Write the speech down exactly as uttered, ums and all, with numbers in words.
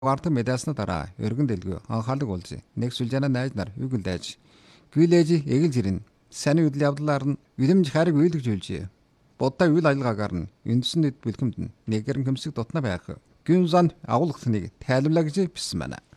Гардаг медиасны дараа өргөн дэлгүү анхаалаг болж нэг сүлжээний найз нар үгэлдэж гүйлээж эгэл жирэн сайн үйл явдлаар нь үлэмж хариг үйлдэж үлжээ. Буддаа үйл ажиллагаагаар нь үндсэн нийт бүлгэмд нь нэгэрэн хөмсөг дутна байх. Гүн зан агуулгатныг тайлбарлаа гэж бичсэн байна.